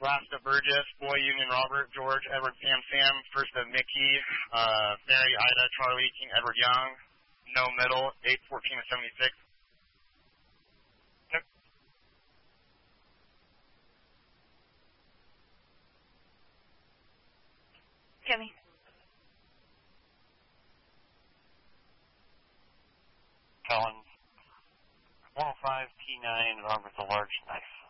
Last of Burgess, Boy, Union, Robert, George, Edward, Sam, Sam. First of Mickey, Mary, Ida, Charlie, King, Edward, Young. No middle, 814 to 76. Yep. Jimmy. Collins, 105 T9, armed with a large knife.